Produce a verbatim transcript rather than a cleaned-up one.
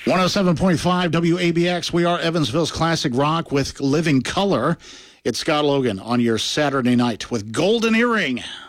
one oh seven point five W A B X. We are Evansville's classic rock with Living Color. It's Scott Logan on your Saturday night with Golden Earring.